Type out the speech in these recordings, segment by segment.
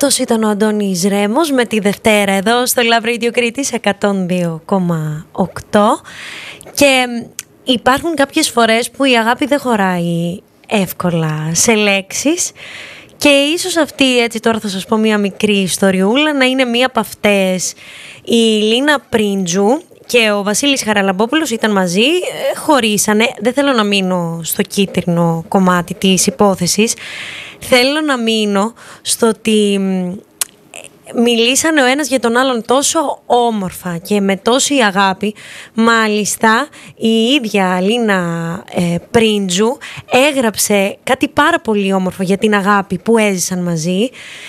Αυτός ήταν ο Αντώνης Ρέμος με τη Δευτέρα εδώ στο Love Radio Κρήτης 102,8 και υπάρχουν κάποιες φορές που η αγάπη δεν χωράει εύκολα σε λέξεις και ίσως αυτή, έτσι τώρα θα σας πω μια μικρή ιστοριούλα, να είναι μία από αυτές. Η Λίνα Πρίντζου και ο Βασίλης Χαραλαμπόπουλος ήταν μαζί, χωρίσανε. Δεν θέλω να μείνω στο κίτρινο κομμάτι της υπόθεσης. Θέλω να μείνω στο ότι μιλήσανε ο ένας για τον άλλον τόσο όμορφα και με τόση αγάπη. Μάλιστα η ίδια Λίνα Πρίντζου έγραψε κάτι πάρα πολύ όμορφο για την αγάπη που έζησαν μαζί,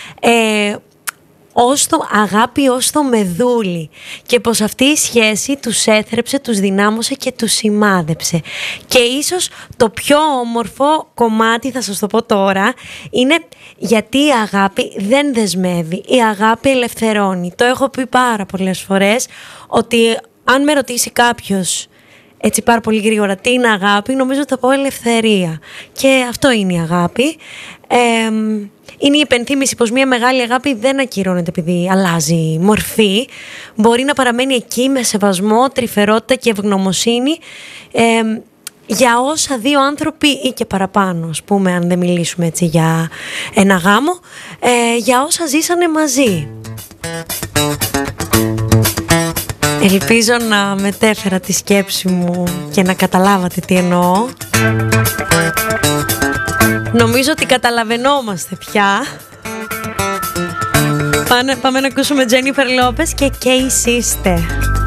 αγάπη ως το μεδούλι, και πως αυτή η σχέση τους έθρεψε, τους δυνάμωσε και τους σημάδεψε. Και ίσως το πιο όμορφο κομμάτι, θα σας το πω τώρα, είναι γιατί η αγάπη δεν δεσμεύει, η αγάπη ελευθερώνει. Το έχω πει πάρα πολλές φορές ότι αν με ρωτήσει κάποιος έτσι πάρα πολύ γρήγορα τι είναι αγάπη, νομίζω ότι θα πω ελευθερία. Και αυτό είναι η αγάπη. Είναι η υπενθύμηση πως μια μεγάλη αγάπη δεν ακυρώνεται επειδή αλλάζει μορφή. Μπορεί να παραμένει εκεί με σεβασμό, τρυφερότητα και ευγνωμοσύνη για όσα δύο άνθρωποι ή και παραπάνω, ας πούμε, αν δεν μιλήσουμε έτσι για ένα γάμο, για όσα ζήσανε μαζί. Ελπίζω να μετέφερα τη σκέψη μου και να καταλάβατε τι εννοώ. Νομίζω ότι καταλαβαίνόμαστε πια. Πάμε να ακούσουμε Jennifer Lopez και Kay Sister.